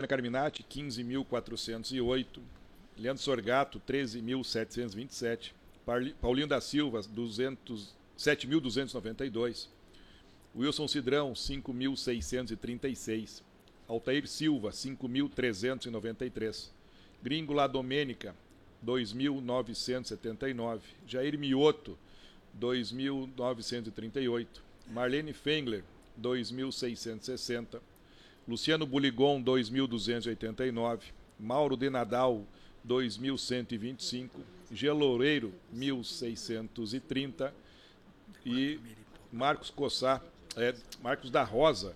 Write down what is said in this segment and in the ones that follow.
Cristina Carminati, 15.408. Leandro Sorgato, 13.727. Paulinho da Silva, 7.292. Wilson Cidrão, 5.636. Altair Silva, 5.393. Gringo La Domênica, 2.979. Jair Mioto, 2.938. Marlene Fengler, 2.660. Luciano Buligon, 2.289. Mauro de Nadal, 2.125. G. Loureiro, 1.630. E Marcos Cossá, Marcos da Rosa,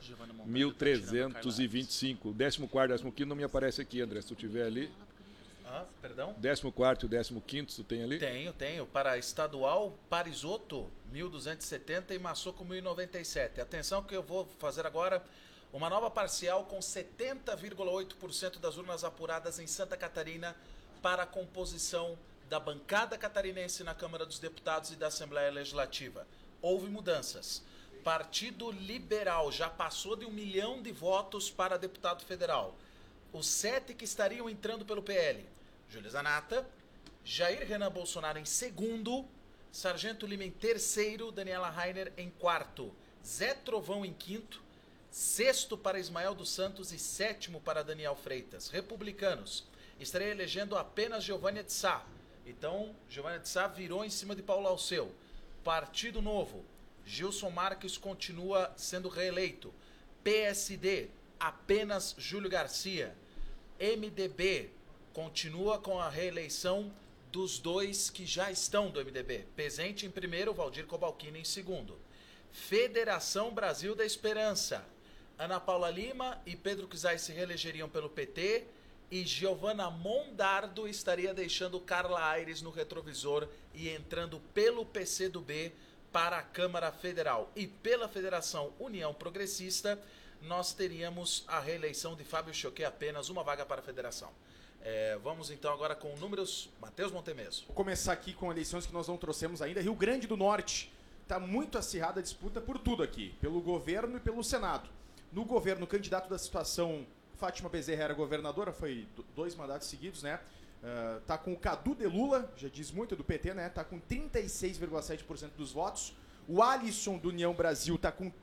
1.325. O 14º e 15º não me aparece aqui, André, se tu tiver ali. Perdão? 14º e 15º, tu tem ali? Tenho. Para estadual, Parisotto, 1.270 e Massocco, 1.097. Atenção que eu vou fazer agora uma nova parcial com 70,8% das urnas apuradas em Santa Catarina para a composição da bancada catarinense na Câmara dos Deputados e da Assembleia Legislativa. Houve mudanças. Partido Liberal já passou de 1 milhão de votos para deputado federal. Os 7 que estariam entrando pelo PL: Júlia Zanata, Jair Renan Bolsonaro em segundo, Sargento Lima em terceiro, Daniela Rainer em quarto, Zé Trovão em quinto, sexto para Ismael dos Santos e sétimo para Daniel Freitas. Republicanos, estaria elegendo apenas Giovânia de Sá. Então, Giovânia de Sá virou em cima de Paulo Alceu. Partido Novo, Gilson Marques continua sendo reeleito. PSD, apenas Júlio Garcia. MDB, continua com a reeleição dos 2 que já estão do MDB. Pezente em primeiro, Valdir Cobalcini em segundo. Federação Brasil da Esperança, Ana Paula Lima e Pedro Kizai se reelegeriam pelo PT e Giovana Mondardo estaria deixando Carla Aires no retrovisor e entrando pelo PCdoB para a Câmara Federal. E pela Federação União Progressista, nós teríamos a reeleição de Fábio Choquet, apenas uma vaga para a federação. Vamos então agora com números. Matheus Montemeso. Vou começar aqui com eleições que nós não trouxemos ainda. Rio Grande do Norte. Está muito acirrada a disputa por tudo aqui, pelo governo e pelo Senado. No governo, o candidato da situação, Fátima Bezerra, era governadora, foi 2 mandatos seguidos, né? Tá com o Cadu de Lula, já diz muito, do PT, né? Tá com 36,7% dos votos. O Alisson do União Brasil tá com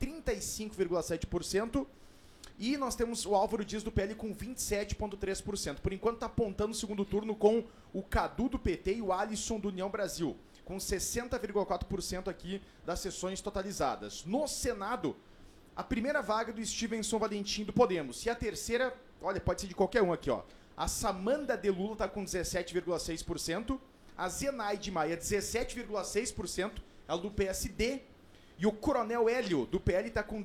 35,7%. E nós temos o Álvaro Dias do PL com 27,3%. Por enquanto tá apontando o segundo turno com o Cadu do PT e o Alisson do União Brasil, com 60,4% aqui das sessões totalizadas. No Senado, a primeira vaga do Stevenson Valentim do Podemos. E a terceira, olha, pode ser de qualquer um aqui, ó. A Samanda de Lula está com 17,6%. A Zenaide Maia, 17,6%. Ela do PSD. E o Coronel Hélio, do PL, está com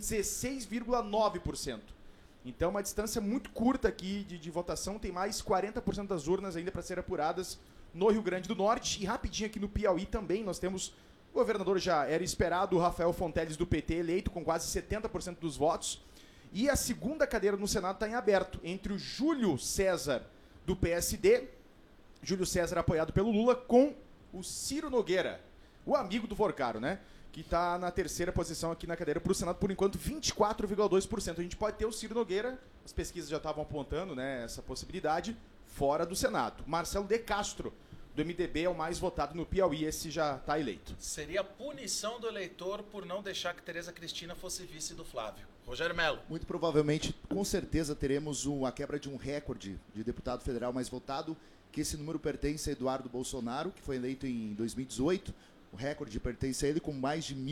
16,9%. Então, uma distância muito curta aqui de votação. Tem mais 40% das urnas ainda para serem apuradas no Rio Grande do Norte. E rapidinho aqui no Piauí também, nós temos... O governador já era esperado, o Rafael Fonteles do PT, eleito com quase 70% dos votos. E a segunda cadeira no Senado está em aberto, entre o Júlio César do PSD, Júlio César apoiado pelo Lula, com o Ciro Nogueira, o amigo do Vorcaro, né? Que está na terceira posição aqui na cadeira para o Senado, por enquanto 24,2%. A gente pode ter o Ciro Nogueira, as pesquisas já estavam apontando, né, essa possibilidade, fora do Senado. Marcelo de Castro, do MDB, é o mais votado no Piauí, esse já está eleito. Seria a punição do eleitor por não deixar que Tereza Cristina fosse vice do Flávio. Rogério Melo. Muito provavelmente, com certeza, teremos a quebra de um recorde de deputado federal mais votado, que esse número pertence a Eduardo Bolsonaro, que foi eleito em 2018. O recorde pertence a ele com mais de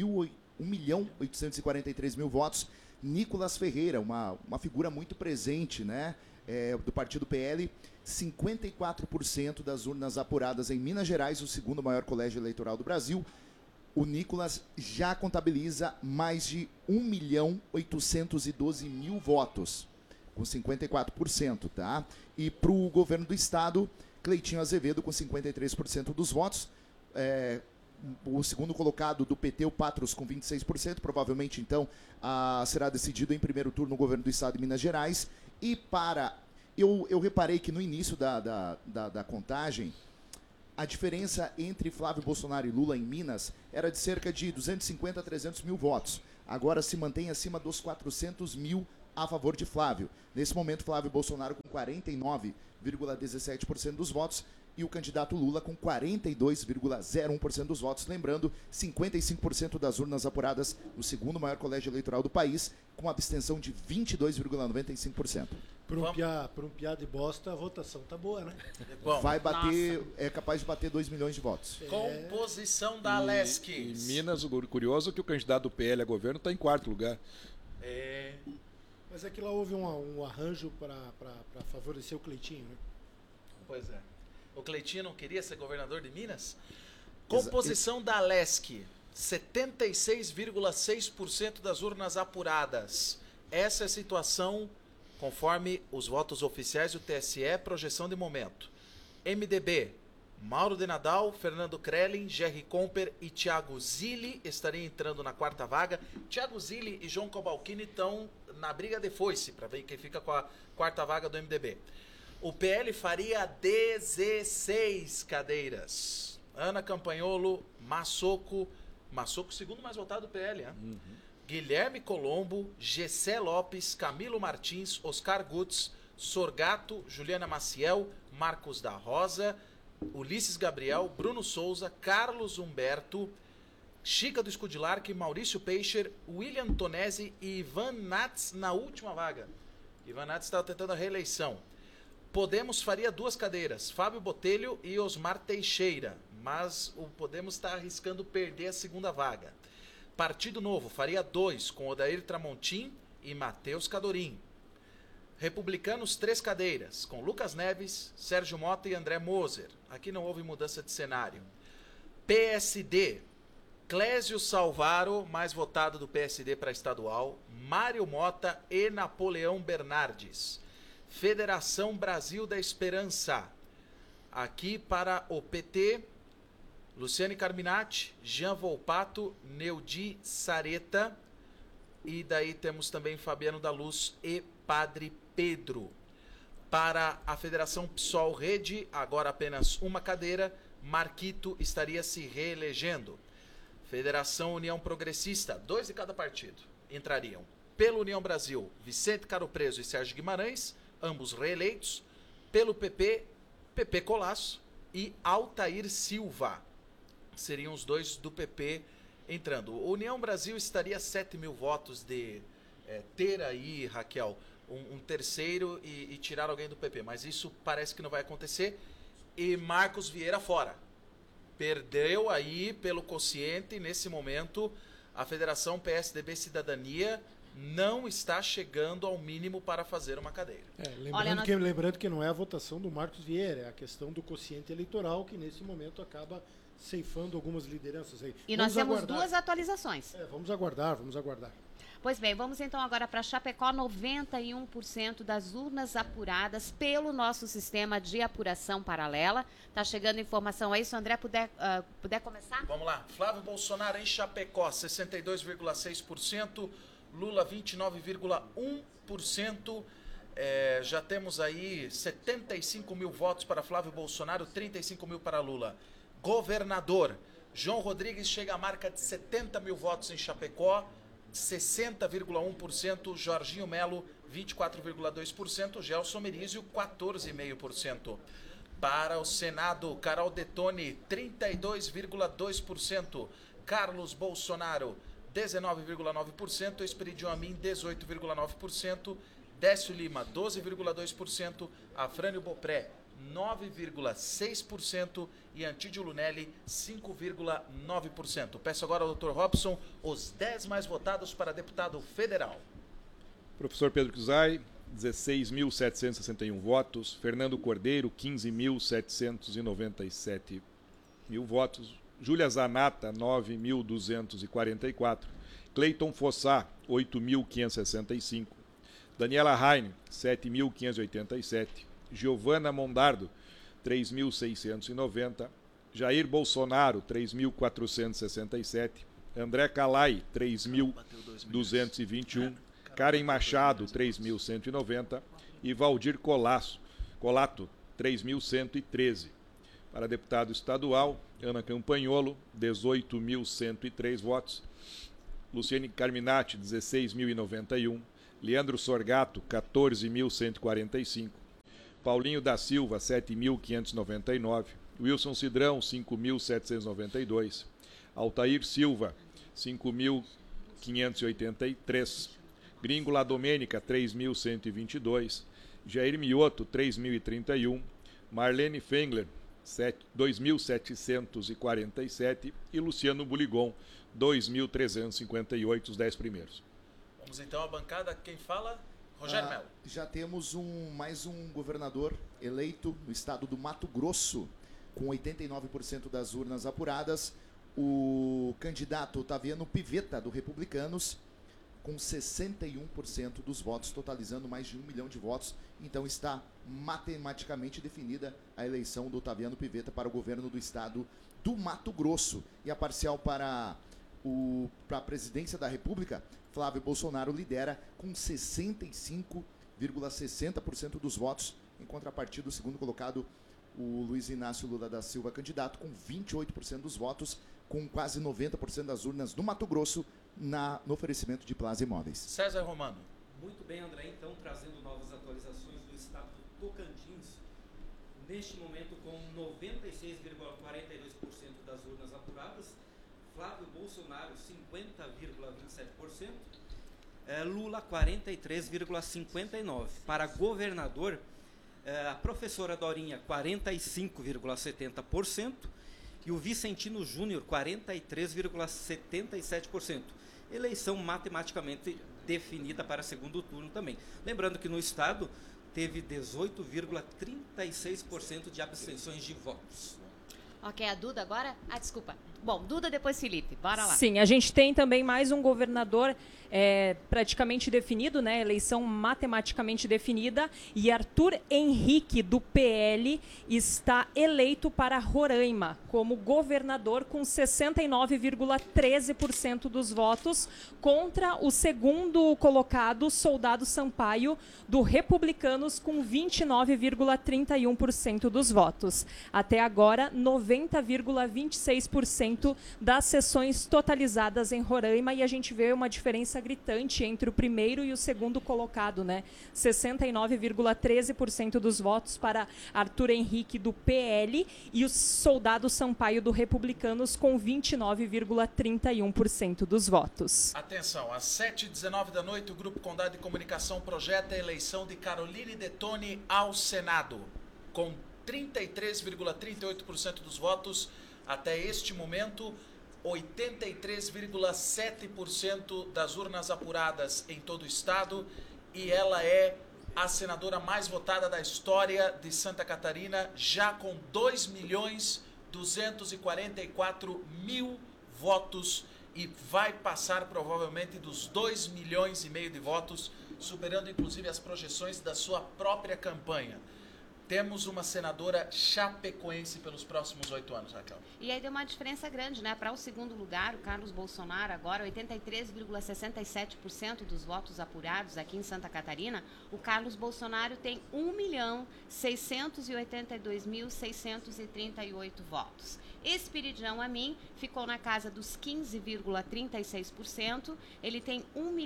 1.843.000 votos. Nicolas Ferreira, uma figura muito presente, né? Do partido PL, 54% das urnas apuradas em Minas Gerais, o segundo maior colégio eleitoral do Brasil. O Nicolas já contabiliza mais de 1.812.000 votos, com 54%, tá? E para o governo do estado, Cleitinho Azevedo, com 53% dos votos. O segundo colocado do PT, o Patros, com 26%. Provavelmente, então, será decidido em primeiro turno o governo do estado de Minas Gerais. E eu reparei que no início da contagem, a diferença entre Flávio Bolsonaro e Lula em Minas era de cerca de 250 a 300 mil votos. Agora se mantém acima dos 400 mil a favor de Flávio. Nesse momento, Flávio Bolsonaro com 49,17% dos votos e o candidato Lula com 42,01% dos votos. Lembrando, 55% das urnas apuradas no segundo maior colégio eleitoral do país, com abstenção de 22,95%. Por um piá de bosta, a votação tá boa, né? Bom, Vai bater, é capaz de bater 2 milhões de votos. composição da Alesc. Em Minas, o curioso é que o candidato do PL a governo está em quarto lugar. Mas é que lá houve um arranjo para favorecer o Cleitinho, né? Pois é. O Cleitinho não queria ser governador de Minas? Composição da Alesc. 76,6% das urnas apuradas. Essa é a situação conforme os votos oficiais do TSE, projeção de momento. MDB, Mauro de Nadal, Fernando Krellin, Jerry Comper e Thiago Zilli estariam entrando na quarta vaga. Thiago Zilli e João Cavalcini estão na briga de foice para ver quem fica com a quarta vaga do MDB. O PL faria 16 cadeiras. Ana Campanholo, Massoco, segundo mais votado do PL, né? Guilherme Colombo, Gessé Lopes, Camilo Martins, Oscar Gutz, Sorgato, Juliana Maciel, Marcos da Rosa, Ulisses Gabriel, Bruno Souza, Carlos Humberto, Chica do Scudilarque, Maurício Peixer, William Tonesi e Ivan Nats na última vaga. Ivan Nats estava tentando a reeleição. Podemos faria 2 cadeiras, Fábio Botelho e Osmar Teixeira, mas o Podemos está arriscando perder a segunda vaga. Partido Novo faria 2, com Odair Tramontim e Matheus Cadorim. Republicanos, 3 cadeiras, com Lucas Neves, Sérgio Mota e André Moser. Aqui não houve mudança de cenário. PSD, Clésio Salvaro, mais votado do PSD para estadual, Mário Mota e Napoleão Bernardes. Federação Brasil da Esperança. Aqui para o PT, Luciane Carminati, Jean Volpato, Neudi Sareta e daí temos também Fabiano da Luz e Padre Pedro. Para a Federação PSOL Rede, agora apenas uma cadeira, Marquito estaria se reelegendo. Federação União Progressista, 2 de cada partido entrariam. Pelo União Brasil, Vicente Caro Preso e Sérgio Guimarães, ambos reeleitos. Pelo PP, PP Colasso e Altair Silva. Seriam os 2 do PP entrando. O União Brasil estaria a 7 mil votos de ter aí, Raquel, um terceiro e tirar alguém do PP. Mas isso parece que não vai acontecer. E Marcos Vieira fora. Perdeu aí pelo quociente. Nesse momento, a Federação PSDB Cidadania não está chegando ao mínimo para fazer uma cadeira. Lembrando que não é a votação do Marcos Vieira, é a questão do quociente eleitoral que nesse momento acaba ceifando algumas lideranças aí. E nós temos 2 atualizações. Vamos aguardar. Pois bem, vamos então agora para Chapecó. 91% das urnas apuradas pelo nosso sistema de apuração paralela. Tá chegando informação aí, se o André puder começar? Vamos lá. Flávio Bolsonaro em Chapecó, 62,6%. Lula, 29,1%. Já temos aí 75 mil votos para Flávio Bolsonaro, 35 mil para Lula. Governador, João Rodrigues chega à marca de 70 mil votos em Chapecó, 60,1%. Jorginho Melo, 24,2%. Gelson Merizio, 14,5%. Para o Senado, Carol Detone, 32,2%. Carlos Bolsonaro, 19,9%. Esperidion Amin, 18,9%. Décio Lima, 12,2%. Afrânio Bopré, 9,6% e Antídio Lunelli, 5,9%. Peço agora ao Dr. Robson os 10 mais votados para deputado federal. Professor Pedro Cusai, 16.761 votos. Fernando Cordeiro, 15.797 votos. Júlia Zanata, 9.244. Cleiton Fossá, 8.565. Daniela Heine, 7.587. Giovana Mondardo, 3.690. Jair Bolsonaro, 3.467. André Calai, 3.221. Karen Machado, 3.190. E Valdir Colato, 3.113. Para deputado estadual, Ana Campanholo, 18.103 votos. Luciane Carminati, 16.091. Leandro Sorgato, 14.145. Paulinho da Silva, 7.599. Wilson Cidrão, 5.792. Altair Silva, 5.583. Gringo La Domênica, 3.122. Jair Mioto, 3.031. Marlene Fengler, 2.747. E Luciano Buligon, 2.358, os 10 primeiros. Vamos então à bancada. Quem fala? Rogério Melo. Já temos mais um governador eleito no estado do Mato Grosso, com 89% das urnas apuradas. O candidato Otaviano Pivetta, do Republicanos, com 61% dos votos, totalizando mais de 1 milhão de votos. Então está matematicamente definida a eleição do Otaviano Pivetta para o governo do estado do Mato Grosso. E a parcial para a presidência da República, Flávio Bolsonaro lidera com 65,60% dos votos, em contrapartida do segundo colocado, o Luiz Inácio Lula da Silva, candidato, com 28% dos votos, com quase 90% das urnas do Mato Grosso no oferecimento de Plaza Imóveis. César Romano. Muito bem, André, então trazendo novas atualizações do estado do Tocantins, neste momento com 96,42% das urnas apuradas, Flávio Bolsonaro 50,27%, Lula 43,59%. Para governador, a professora Dorinha 45,70% e o Vicentino Júnior 43,77%. Eleição matematicamente definida para segundo turno também. Lembrando que no estado teve 18,36% de abstenções de votos. Ok, a Duda agora? Ah, desculpa. Bom, Duda, depois Felipe. Bora lá. Sim, a gente tem também mais um governador praticamente definido, né? Eleição matematicamente definida. E Arthur Henrique, do PL, está eleito para Roraima como governador com 69,13% dos votos contra o segundo colocado, Soldado Sampaio, do Republicanos, com 29,31% dos votos. Até agora, 90,26% das sessões totalizadas em Roraima, e a gente vê uma diferença gritante entre o primeiro e o segundo colocado, né? 69,13% dos votos para Arthur Henrique, do PL, e o Soldado Sampaio, do Republicanos, com 29,31% dos votos. Atenção, às 7h19 da noite, o Grupo Condado de Comunicação projeta a eleição de Caroline Detoni ao Senado, com 33,38% dos votos. Até este momento, 83,7% das urnas apuradas em todo o estado, e ela é a senadora mais votada da história de Santa Catarina, já com 2.244.000 votos, e vai passar provavelmente dos 2,5 milhões de votos, superando inclusive as projeções da sua própria campanha. Temos uma senadora chapecoense pelos próximos 8 anos, Raquel. E aí deu uma diferença grande, né? Para o segundo lugar, o Carlos Bolsonaro, agora 83,67% dos votos apurados aqui em Santa Catarina. O Carlos Bolsonaro tem 1.682.638 votos. Espiridião Amin ficou na casa dos 15,36%. Ele tem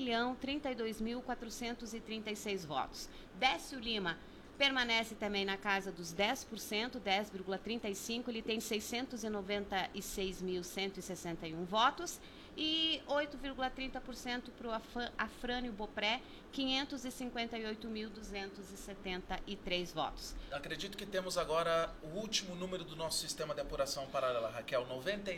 1.032.436 votos. Décio Lima permanece também na casa dos 10%, 10,35%, ele tem 696.161 votos, e 8,30% para o Afrânio Bopré, 558.273 votos. Acredito que temos agora o último número do nosso sistema de apuração paralela, Raquel.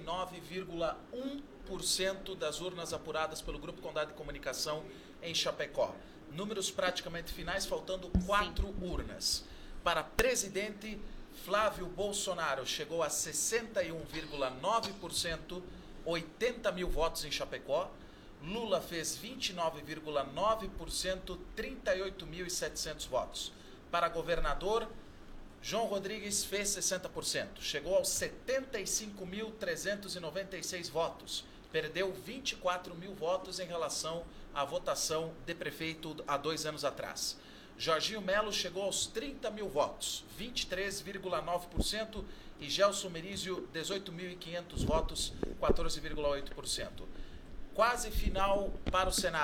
99,1% das urnas apuradas pelo Grupo Condado de Comunicação em Chapecó. Números praticamente finais, faltando 4 urnas. Para presidente, Flávio Bolsonaro chegou a 61,9%, 80 mil votos em Chapecó. Lula fez 29,9%, 38.700 votos. Para governador, João Rodrigues fez 60%, chegou aos 75.396 votos. Perdeu 24 mil votos em relação à votação de prefeito há 2 anos atrás. Jorginho Melo chegou aos 30 mil votos, 23,9%, e Gelson Merizio, 18.500 votos, 14,8%. Quase final para o Senado.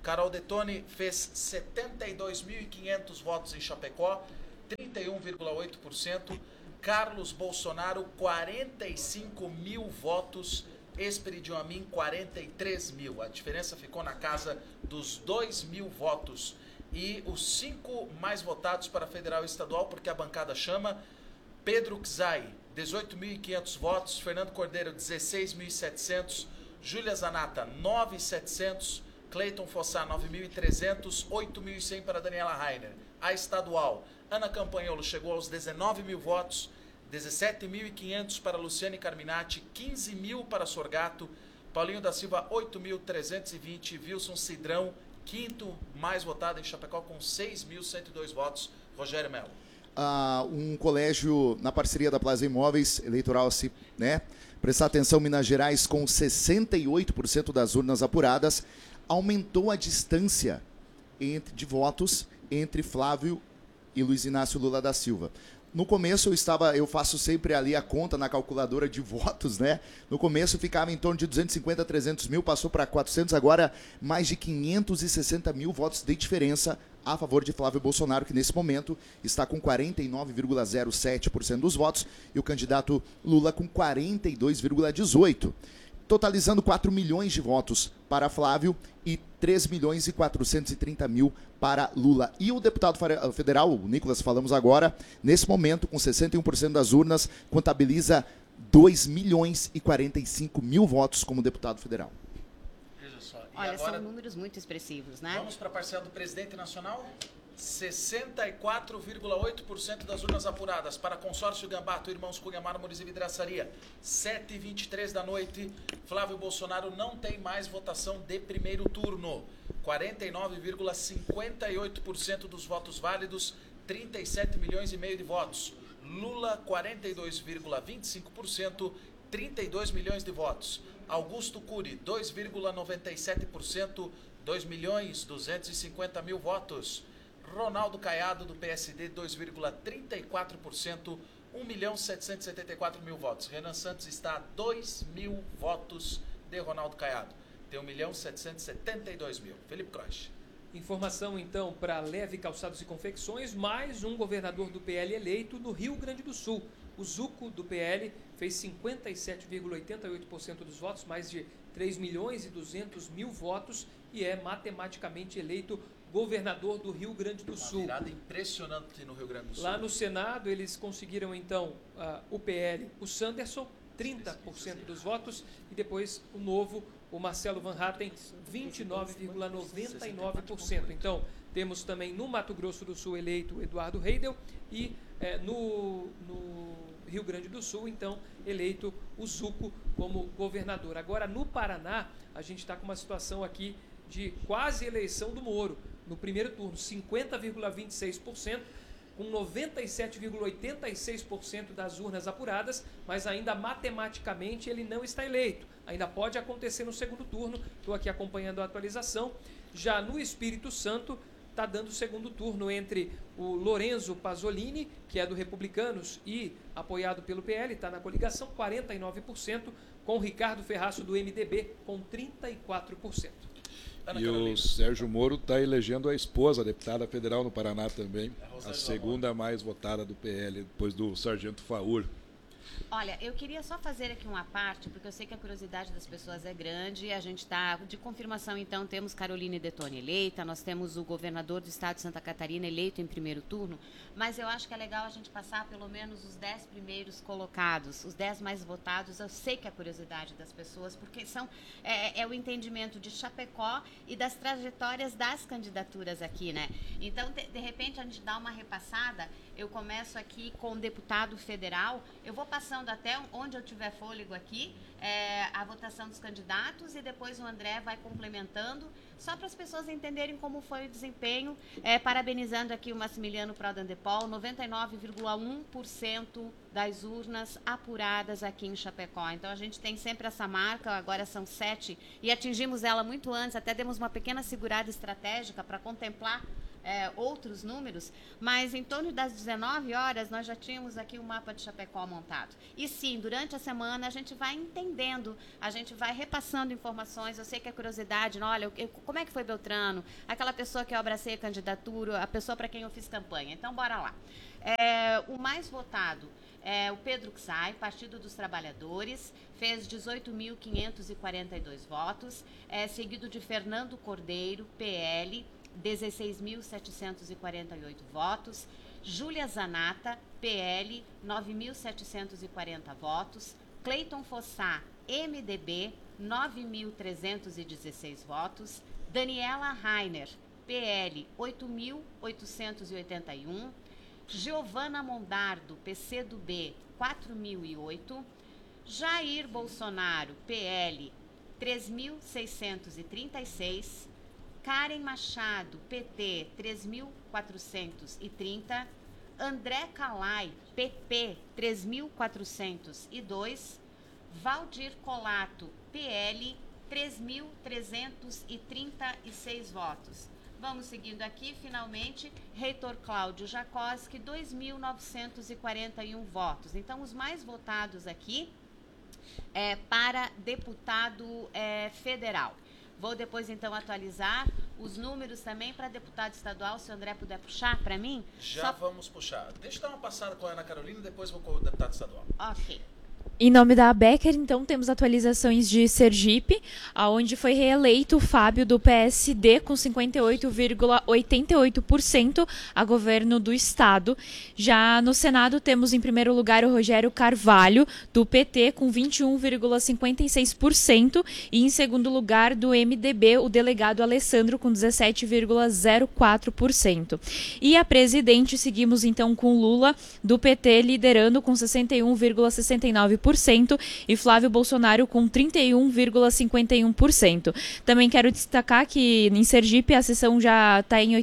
Carol Detoni fez 72.500 votos em Chapecó, 31,8%. Carlos Bolsonaro, 45 mil votos. Esperidion Amin, 43 mil. A diferença ficou na casa dos 2.000 votos. E os 5 mais votados para federal e estadual, porque a bancada chama: Pedro Czai, 18.500 votos. Fernando Cordeiro, 16.700. Júlia Zanata, 9.700. Cleiton Fossá, 9.300. 8.100 para Daniela Rainer. A estadual, Ana Campanholo chegou aos 19 mil votos. 17.500 para Luciane Carminati, 15 mil para Sorgato, Paulinho da Silva, 8.320, Wilson Cidrão, quinto mais votado em Chapecó, com 6.102 votos, Rogério Melo. Um colégio na parceria da Plaza Imóveis Eleitoral, né? Prestar atenção, Minas Gerais, com 68% das urnas apuradas, aumentou a distância de votos entre Flávio e Luiz Inácio Lula da Silva. No começo eu faço sempre ali a conta na calculadora de votos, né? No começo ficava em torno de 250 a 300 mil, passou para 400, agora mais de 560 mil votos de diferença a favor de Flávio Bolsonaro, que nesse momento está com 49,07% dos votos, e o candidato Lula com 42,18%. Totalizando 4 milhões de votos para Flávio e 3 milhões e 430 mil para Lula. E o deputado federal, o Nicolas, falamos agora, nesse momento, com 61% das urnas, contabiliza 2 milhões e 45 mil votos como deputado federal. Veja só. E Olha, agora, são números muito expressivos, né? vamos para a parcela do presidente nacional? 64,8% das urnas apuradas para consórcio Gambato, Irmãos Cunha, Mármores e Vidraçaria. 7h23 da noite, Flávio Bolsonaro não tem mais votação de primeiro turno. 49,58% dos votos válidos, 37 milhões e meio de votos. Lula, 42,25%, 32 milhões de votos. Augusto Cury, 2,97%, 2 milhões 250 mil votos. Ronaldo Caiado, do PSD, 2,34%, 1 milhão 774 mil votos. Renan Santos está a 2 mil votos de Ronaldo Caiado. Tem 1 milhão 772 mil. Felipe Croix. Informação, então, para Leve Calçados e Confecções, mais um governador do PL eleito no Rio Grande do Sul. O Zuco, do PL, fez 57,88% dos votos, mais de 3 milhões e 200 mil votos, e é matematicamente eleito governador do Rio Grande do Sul. Uma virada impressionante no Rio Grande do Sul. Lá no Senado, eles conseguiram, então, o PL, o Sanderson, 30% dos votos, e depois o Novo, o Marcelo Van Hatten, 29,99%. Então, temos também no Mato Grosso do Sul eleito o Eduardo Heidel, e no Rio Grande do Sul, então, eleito o Zuco como governador. Agora, no Paraná, a gente está com uma situação aqui de quase eleição do Moro. No primeiro turno, 50,26%, com 97,86% das urnas apuradas, mas ainda matematicamente ele não está eleito. Ainda pode acontecer no segundo turno, estou aqui acompanhando a atualização. Já no Espírito Santo, está dando o segundo turno entre o Lorenzo Pasolini, que é do Republicanos e apoiado pelo PL, está na coligação, 49%, com o Ricardo Ferraço do MDB, com 34%. E o Sérgio Moro está elegendo a esposa, a deputada federal no Paraná também, a segunda mais votada do PL, depois do Sargento Faur. Olha, eu queria só fazer aqui uma parte, porque eu sei que a curiosidade das pessoas é grande. A gente está de confirmação, então, temos Caroline Detoni eleita, nós temos o governador do estado de Santa Catarina eleito em primeiro turno, mas eu acho que é legal a gente passar pelo menos os 10 primeiros colocados, os 10 mais votados. Eu sei que é a curiosidade das pessoas, porque é o entendimento de Chapecó e das trajetórias das candidaturas aqui, né? Então, de repente, a gente dá uma repassada. Eu começo aqui com o deputado federal, eu vou passando até onde eu tiver fôlego aqui, a votação dos candidatos, e depois o André vai complementando, só para as pessoas entenderem como foi o desempenho, parabenizando aqui o Massimiliano Prodan de Paul, 99,1% das urnas apuradas aqui em Chapecó. Então a gente tem sempre essa marca, agora são 7, e atingimos ela muito antes, até demos uma pequena segurada estratégica para contemplar outros números, mas em torno das 19 horas nós já tínhamos aqui o mapa de Chapecó montado. E sim, durante a semana a gente vai entendendo, a gente vai repassando informações. Eu sei que a curiosidade, olha, como é que foi Beltrano, aquela pessoa que eu abracei a candidatura, a pessoa para quem eu fiz campanha. Então, bora lá. O mais votado é o Pedro Xay, Partido dos Trabalhadores, fez 18.542 votos, seguido de Fernando Cordeiro, PL, 16.748 votos. Júlia Zanata, PL, 9.740 votos. Cleiton Fossá, MDB, 9.316 votos. Daniela Rainer, PL, 8.881. Giovana Mondardo, PCdoB, 4.008. Jair Bolsonaro, PL, 3.636. Karen Machado, PT, 3.430. André Calai, PP, 3.402. Valdir Colato, PL, 3.336 votos. Vamos seguindo aqui, finalmente, Reitor Cláudio Jacoski, 2.941 votos. Então, os mais votados aqui para deputado federal. Vou depois, então, atualizar os números também para deputado estadual, se o André puder puxar para mim. Vamos puxar. Deixa eu dar uma passada com a Ana Carolina e depois vou com o deputado estadual. Ok. Em nome da Becker, então, temos atualizações de Sergipe, onde foi reeleito o Fábio do PSD com 58,88% a governo do estado. Já no Senado temos em primeiro lugar o Rogério Carvalho, do PT, com 21,56%, e em segundo lugar do MDB, o delegado Alessandro, com 17,04%. E a presidente, seguimos então com Lula, do PT, liderando com 61,69%. E Flávio Bolsonaro com 31,51%. Também quero destacar que em Sergipe a sessão já está em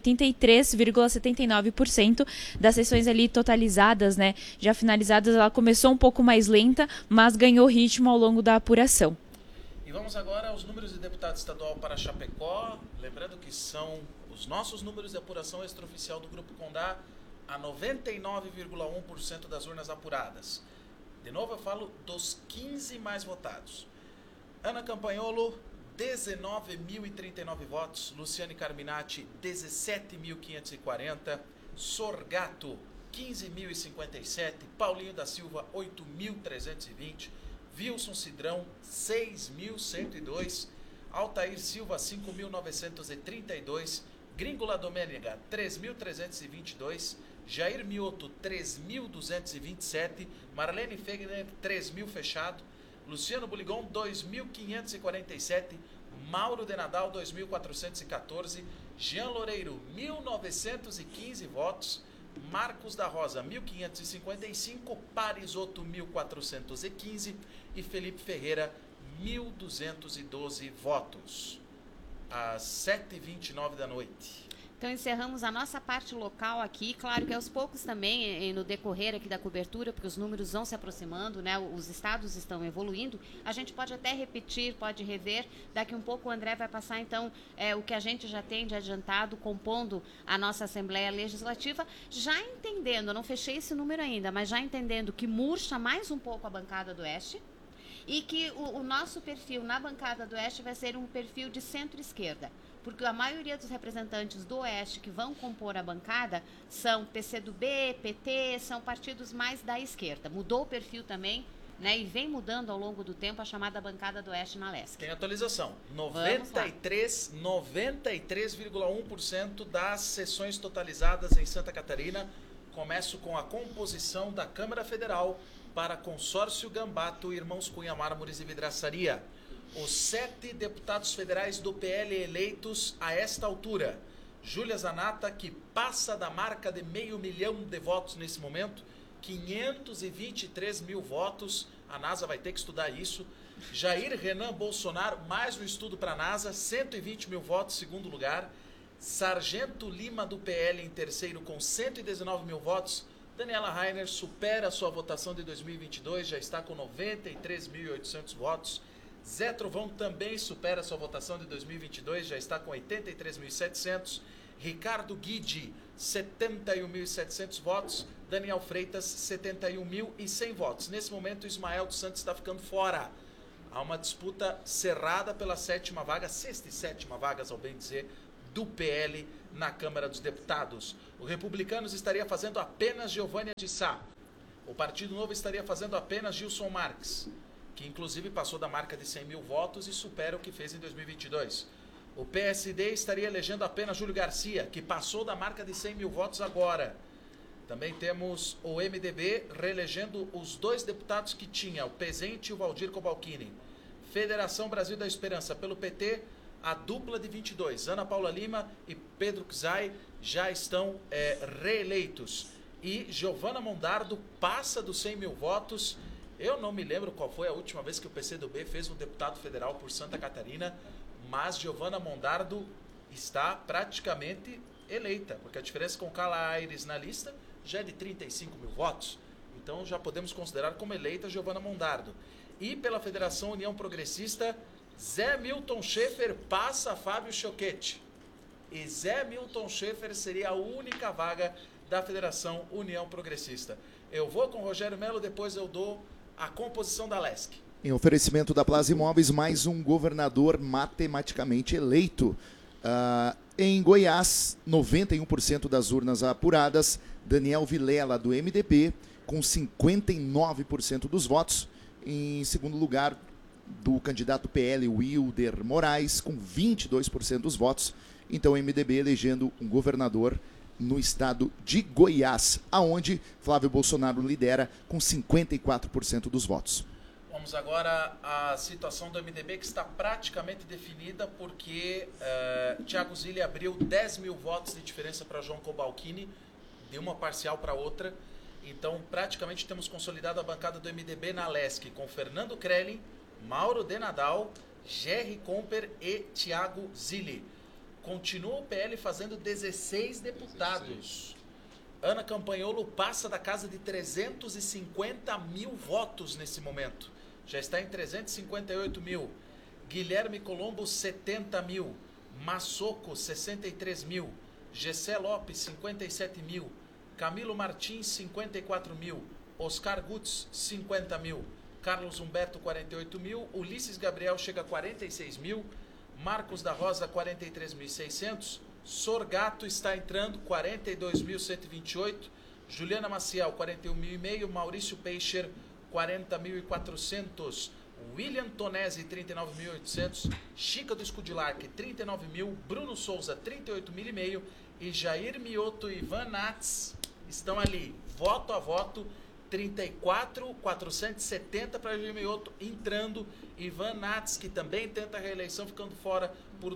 83,79% das sessões ali totalizadas, né, já finalizadas. Ela começou um pouco mais lenta, mas ganhou ritmo ao longo da apuração. E vamos agora aos números de deputado estadual para Chapecó. Lembrando que são os nossos números de apuração extraoficial do Grupo Condá, a 99,1% das urnas apuradas. De novo eu falo dos 15 mais votados. Ana Campanholo, 19.039 votos. Luciane Carminati, 17.540. Sorgato, 15.057. Paulinho da Silva, 8.320. Wilson Cidrão, 6.102. Altair Silva, 5.932. Gringola Domênica, 3.322. Jair Mioto, 3.227. Marlene Fegner, 3.000 fechado. Luciano Buligon, 2.547. Mauro de Nadal, 2.414. Jean Loureiro, 1.915 votos. Marcos da Rosa, 1.555. Parisotto, 1.415. E Felipe Ferreira, 1.212 votos. Às 7h29 da noite. Então, encerramos a nossa parte local aqui. Claro que aos poucos também, no decorrer aqui da cobertura, porque os números vão se aproximando, né? Os estados estão evoluindo. A gente pode até repetir, pode rever. Daqui um pouco o André vai passar, então, o que a gente já tem de adiantado, compondo a nossa Assembleia Legislativa, já entendendo, eu não fechei esse número ainda, mas já entendendo que murcha mais um pouco a bancada do Oeste e que o nosso perfil na bancada do Oeste vai ser um perfil de centro-esquerda. Porque a maioria dos representantes do Oeste que vão compor a bancada são PCdoB, PT, são partidos mais da esquerda. Mudou o perfil também, né, e vem mudando ao longo do tempo a chamada bancada do Oeste na Leste. Tem atualização. 93,1% das sessões totalizadas em Santa Catarina. Começo com a composição da Câmara Federal para Consórcio Gambato, Irmãos Cunha Mármores e Vidraçaria. Os 7 deputados federais do PL eleitos a esta altura. Júlia Zanata, que passa da marca de 500 mil de votos nesse momento, 523 mil votos, a NASA vai ter que estudar isso. Jair Renan Bolsonaro, mais um estudo para a NASA, 120 mil votos, segundo lugar. Sargento Lima, do PL, em terceiro, com 119 mil votos. Daniela Rainer supera a sua votação de 2022, já está com 93.800 votos. Zé Trovão também supera a sua votação de 2022, já está com 83.700. Ricardo Guidi, 71.700 votos. Daniel Freitas, 71.100 votos. Nesse momento, o Ismael dos Santos está ficando fora. Há uma disputa cerrada pela sexta e sétima vagas, ao bem dizer, do PL na Câmara dos Deputados. O Republicanos estaria fazendo apenas Giovânia de Sá. O Partido Novo estaria fazendo apenas Gilson Marques, que inclusive passou da marca de 100 mil votos e supera o que fez em 2022. O PSD estaria elegendo apenas Júlio Garcia, que passou da marca de 100 mil votos agora. Também temos o MDB reelegendo os 2 deputados que tinha, o Pezente e o Valdir Cobalcini. Federação Brasil da Esperança, pelo PT, a dupla de 22, Ana Paula Lima e Pedro Czai, já estão reeleitos. E Giovana Mondardo passa dos 100 mil votos. Eu não me lembro qual foi a última vez que o PCdoB fez um deputado federal por Santa Catarina, mas Giovana Mondardo está praticamente eleita, porque a diferença com Carla Aires na lista já é de 35 mil votos. Então já podemos considerar como eleita Giovana Mondardo. E pela Federação União Progressista, Zé Milton Schaefer passa Fábio Choquete. E Zé Milton Schaefer seria a única vaga da Federação União Progressista. Eu vou com o Rogério Melo, depois eu dou a composição da LESC. Em oferecimento da Plaza Imóveis, mais um governador matematicamente eleito. Em Goiás, 91% das urnas apuradas, Daniel Vilela, do MDB, com 59% dos votos. Em segundo lugar, do candidato PL, Wilder Moraes, com 22% dos votos. Então, o MDB elegendo um governador no estado de Goiás, aonde Flávio Bolsonaro lidera com 54% dos votos. Vamos agora à situação do MDB, que está praticamente definida, porque Thiago Zilli abriu 10 mil votos de diferença para João Cobalcini, de uma parcial para outra. Então, praticamente temos consolidado a bancada do MDB na LESC, com Fernando Krelin, Mauro de Nadal, Jerry Comper e Thiago Zilli. Continua o PL fazendo 16 deputados. Ana Campanholo passa da casa de 350 mil votos nesse momento. Já está em 358 mil. Guilherme Colombo, 70 mil. Massoco, 63 mil. Gessé Lopes, 57 mil. Camilo Martins, 54 mil. Oscar Gutz, 50 mil. Carlos Humberto, 48 mil. Ulisses Gabriel chega a 46 mil. Marcos da Rosa, 43.600. Sorgato está entrando, 42.128. Juliana Maciel, 41.500. Maurício Peixer, 40.400. William Tonesi, 39.800. Chica do Scudilarc, 39 mil. Bruno Souza, 38.500. E Jair Mioto e Ivan Nats estão ali, voto a voto, 34.470 para Jair Mioto entrando. Ivan Nats, que também tenta a reeleição, ficando fora por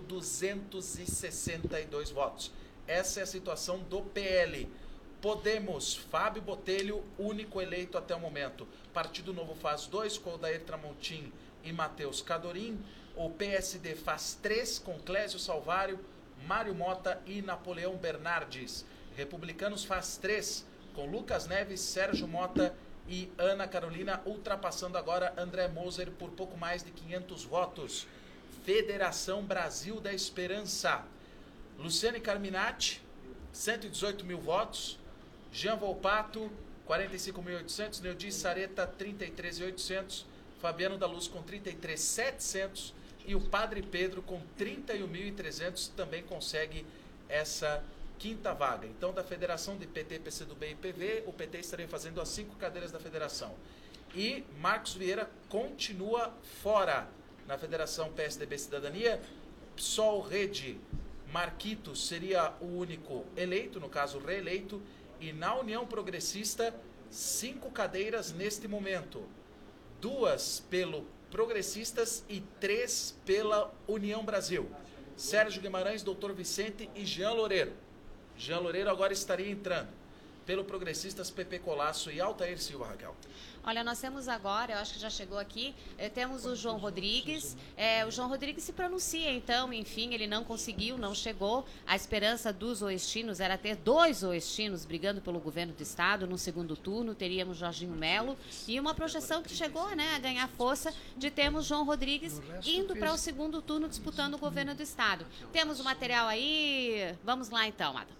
262 votos. Essa é a situação do PL. Podemos, Fábio Botelho, único eleito até o momento. Partido Novo faz 2 com Odair Tramontim e Matheus Cadorim. O PSD faz 3 com Clésio Salvário, Mário Mota e Napoleão Bernardes. Republicanos faz 3 com Lucas Neves, Sérgio Mota e Ana Carolina, ultrapassando agora André Moser por pouco mais de 500 votos. Federação Brasil da Esperança. Luciane Carminati, 118 mil votos. Jean Volpato, 45.800. Neudi Sareta, 33.800. Fabiano da Luz com 33.700. E o Padre Pedro com 31.300 também consegue essa quinta vaga. Então, da federação de PT, PCdoB e PV, o PT estaria fazendo as 5 cadeiras da federação. E Marcos Vieira continua fora. Na federação PSDB Cidadania, PSOL Rede, Marquito seria o único eleito, no caso reeleito. E na União Progressista, 5 cadeiras neste momento. 2 pelo Progressistas e 3 pela União Brasil. Sérgio Guimarães, Dr. Vicente e Jean Loureiro. Jean Loureiro agora estaria entrando. pelo Progressistas, PP Colasso e Altair Silva, Raquel. Olha, nós temos agora, eu acho que já chegou aqui, temos o João Rodrigues. O João Rodrigues se pronuncia, então, enfim, ele não conseguiu, não chegou. A esperança dos oestinos era ter 2 oestinos brigando pelo governo do estado. No segundo turno teríamos Jorginho Melo e uma projeção que chegou, né, a ganhar força de termos João Rodrigues indo para o segundo turno disputando o governo do estado. Temos o material aí, vamos lá então, Ada.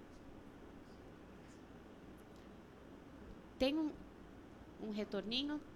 Tem um retorninho.